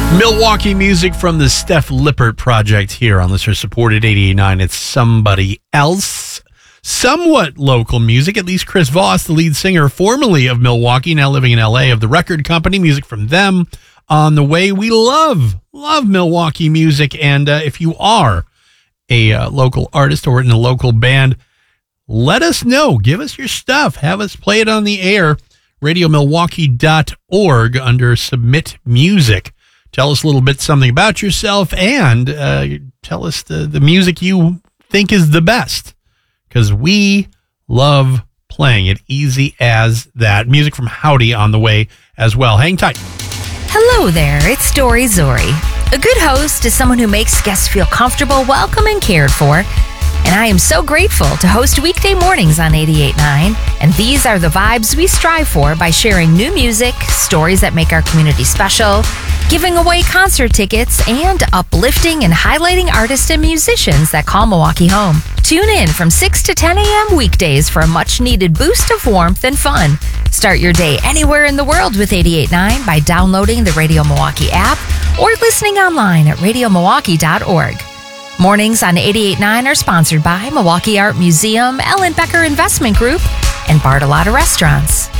Milwaukee music from the Steph Lippert Project here on listener-supported 88.9. It's Somebody Else. Somewhat local music, at least Chris Voss, the lead singer formerly of Milwaukee, now living in L.A., of The Record Company. Music from them on the way. We love Milwaukee music, and if you are a local artist or in a local band, let us know. Give us your stuff. Have us play it on the air. RadioMilwaukee.org under Submit Music. Tell us a little bit something about yourself and tell us the music you think is the best, because we love playing it. Easy as that. Music from Howdy on the way as well. Hang tight. Hello there, it's Dory Zori. A good host is someone who makes guests feel comfortable, welcome, and cared for. And I am so grateful to host weekday mornings on 88.9. And these are the vibes we strive for by sharing new music, stories that make our community special, giving away concert tickets, and uplifting and highlighting artists and musicians that call Milwaukee home. Tune in from 6 to 10 a.m. weekdays for a much-needed boost of warmth and fun. Start your day anywhere in the world with 88.9 by downloading the Radio Milwaukee app or listening online at RadioMilwaukee.org. Mornings on 88.9 are sponsored by Milwaukee Art Museum, Ellen Becker Investment Group, and Bartolotta Restaurants.